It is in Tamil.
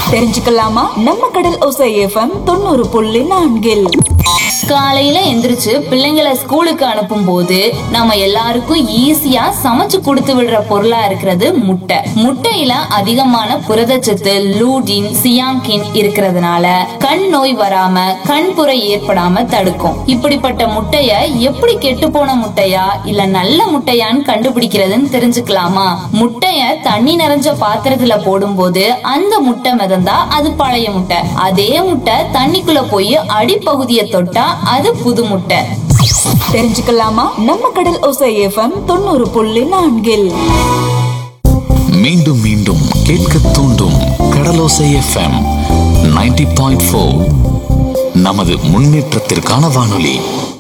தெரிஞ்சுக்கலாமா? நம்ம கடல் ஓசை எஃப்எம் 90.4. காலையில எந்திரிச்சு பிள்ளைங்களை ஸ்கூலுக்கு அனுப்பும் போது நம்ம எல்லாருக்கும் ஈஸியா சமைச்சு கொடுத்து விடுற பொருளா இருக்கிறது முட்டை. முட்டையில அதிகமான புரதச்சத்து, லூடின், சியாங்கின் இருக்கிறதுனால கண் நோய் வராம கண்புரை ஏற்படாம தடுக்கும். இப்படிப்பட்ட முட்டைய எப்படி கெட்டு போன முட்டையா இல்ல நல்ல முட்டையான்னு கண்டுபிடிக்கிறதுன்னு தெரிஞ்சுக்கலாமா? முட்டைய தண்ணி நிறைஞ்ச பாத்திரத்துல போடும்போது அந்த முட்டை மிதந்தா அது பழைய முட்டை. அதே முட்டை தண்ணிக்குள்ள போய் அடிப்பகுதியை தொட்டா அது புது முட்டை. தெரிஞ்சுக்கலாமா? நம்ம கடல் ஓசை எஃப்எம் 90.4. மீண்டும் மீண்டும் கேட்க தூண்டும் கடலோசை எஃப்எம் 90.4. நமது முன்னேற்றத்திற்கான வானொலி.